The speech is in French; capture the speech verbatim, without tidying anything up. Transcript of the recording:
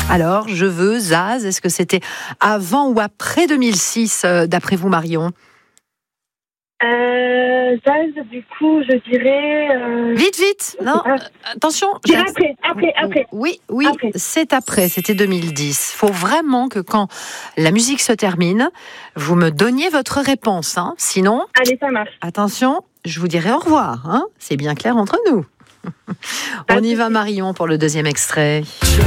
Alors, Je veux, Zaz, est-ce que c'était avant ou après deux mille six, euh, d'après vous, Marion? Euh, Zaz, du coup, je dirais... Euh... Vite, vite. Non, Ah. attention. Je dirais après, après, après. Oui, oui, Après. c'est après, c'était deux mille dix. Il faut vraiment que quand la musique se termine, vous me donniez votre réponse. Hein. Sinon, Allez, ça marche. attention, je vous dirai au revoir. Hein. C'est bien clair entre nous. On y va, Marion, pour le deuxième extrait.